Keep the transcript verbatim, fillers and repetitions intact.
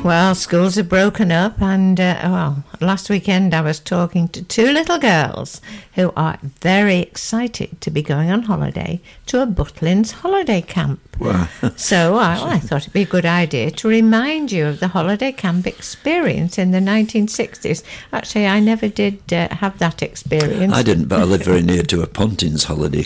Well, schools are broken up, and uh, well, last weekend I was talking to two little girls who are very excited to be going on holiday to a Butlins holiday camp. Wow. So I, well, I thought it'd be a good idea to remind you of the holiday camp experience in the nineteen sixties. Actually, I never did uh, have that experience. I didn't, but I lived very near to a Pontins holiday